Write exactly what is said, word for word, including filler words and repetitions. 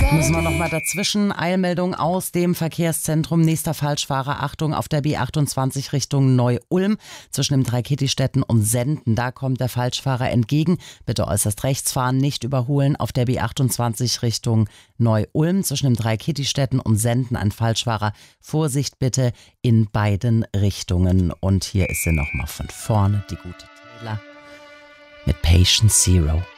Müssen wir nochmal dazwischen. Eilmeldung aus dem Verkehrszentrum. Nächster Falschfahrer. Achtung, auf der B achtundzwanzig Richtung Neu-Ulm. Zwischen dem Dreikitti-Städten und Senden. Da kommt der Falschfahrer entgegen. Bitte äußerst rechts fahren, nicht überholen. Auf der B achtundzwanzig Richtung Neu-Ulm. Zwischen dem Dreikitti-Städten und Senden ein Falschfahrer. Vorsicht bitte in beiden Richtungen. Und hier ist sie nochmal von vorne, die gute Taylor mit Patient Zero.